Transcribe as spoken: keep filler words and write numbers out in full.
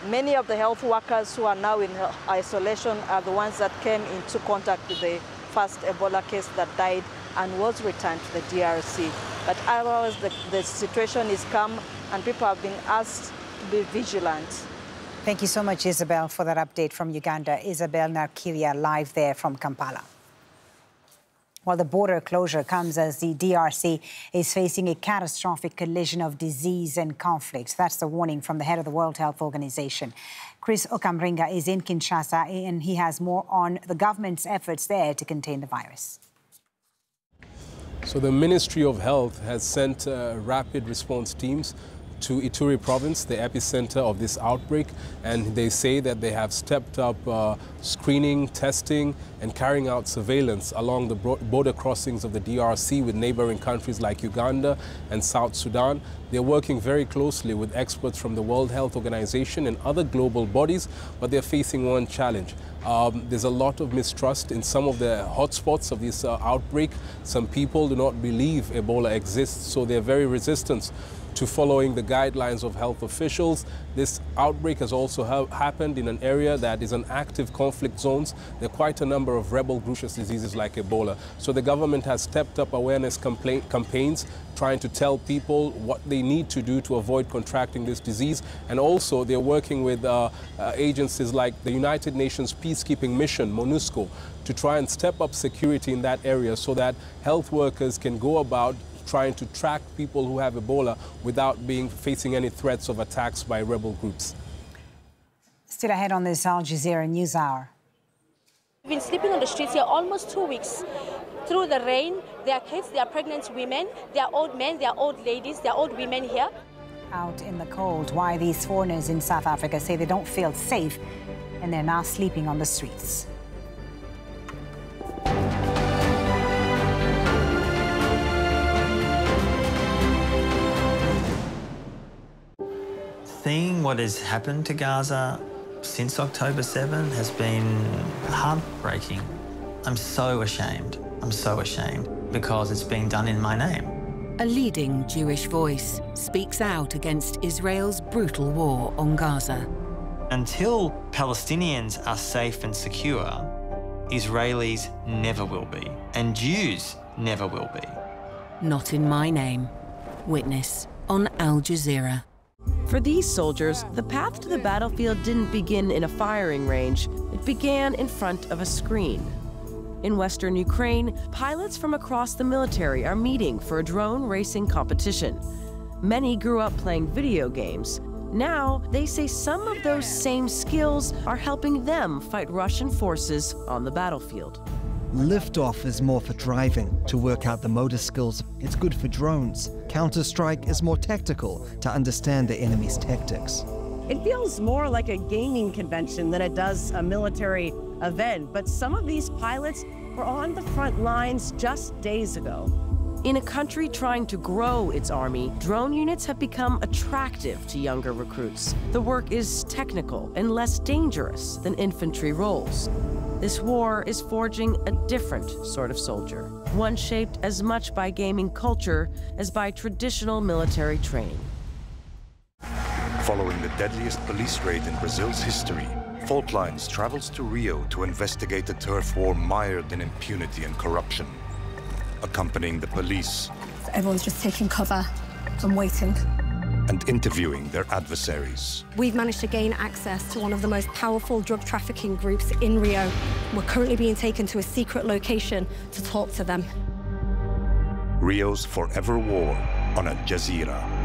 Many of the health workers who are now in isolation are the ones that came into contact with the first Ebola case that died and was returned to the D R C. But otherwise, the, the situation is calm and people have been asked to be vigilant. Thank you so much, Isabel, for that update from Uganda. Isabel Narkiria, live there from Kampala. Well, the border closure comes as the D R C is facing a catastrophic collision of disease and conflict. That's the warning from the head of the World Health Organization. Chris Okamringa is in Kinshasa, and he has more on the government's efforts there to contain the virus. So the Ministry of Health has sent uh, rapid response teams to Ituri province, the epicenter of this outbreak, and they say that they have stepped up uh, screening, testing, and carrying out surveillance along the border crossings of the D R C with neighboring countries like Uganda and South Sudan. They're working very closely with experts from the World Health Organization and other global bodies, but they're facing one challenge. Um, there's a lot of mistrust in some of the hotspots of this uh, outbreak. Some people do not believe Ebola exists, so they're very resistant to following the guidelines of health officials. This outbreak has also ha happened in an area that is an active conflict zones. There are quite a number of rebel groups diseases like Ebola. So the government has stepped up awareness campaigns, trying to tell people what they need to do to avoid contracting this disease. And also they're working with uh, uh, agencies like the United Nations Peacekeeping Mission, MONUSCO, to try and step up security in that area so that health workers can go about trying to track people who have Ebola without being facing any threats of attacks by rebel groups. Still ahead on this Al Jazeera News Hour. We've been sleeping on the streets here almost two weeks. Through the rain, there are kids, there are pregnant women, there are old men, there are old ladies, there are old women here. Out in the cold, why these foreigners in South Africa say they don't feel safe and they're now sleeping on the streets. Seeing what has happened to Gaza since October seventh has been heartbreaking. I'm so ashamed. I'm so ashamed because it's being done in my name. A leading Jewish voice speaks out against Israel's brutal war on Gaza. Until Palestinians are safe and secure, Israelis never will be, and Jews never will be. Not in my name. Witness on Al Jazeera. For these soldiers, the path to the battlefield didn't begin in a firing range. It began in front of a screen. In western Ukraine, pilots from across the military are meeting for a drone racing competition. Many grew up playing video games. Now, they say some of those same skills are helping them fight Russian forces on the battlefield. Liftoff is more for driving, to work out the motor skills. It's good for drones. Counter-Strike is more tactical, to understand the enemy's tactics. It feels more like a gaming convention than it does a military event, but some of these pilots were on the front lines just days ago. In a country trying to grow its army, drone units have become attractive to younger recruits. The work is technical and less dangerous than infantry roles. This war is forging a different sort of soldier, one shaped as much by gaming culture as by traditional military training. Following the deadliest police raid in Brazil's history, Fault Lines travels to Rio to investigate a turf war mired in impunity and corruption. Accompanying the police, everyone's just taking cover and waiting. And interviewing their adversaries. We've managed to gain access to one of the most powerful drug trafficking groups in Rio. We're currently being taken to a secret location to talk to them. Rio's Forever War on Al Jazeera.